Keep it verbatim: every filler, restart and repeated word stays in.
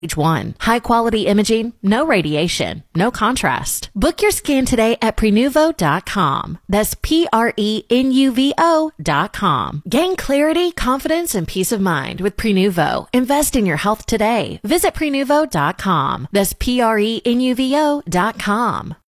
Stage one. High quality imaging, no radiation, no contrast. Book your scan today at Prenuvo dot com. That's P R E N U V O dot com. Gain clarity, confidence, and peace of mind with Prenuvo. Invest in your health today. Visit Prenuvo dot com. That's P R E N U V O dot com.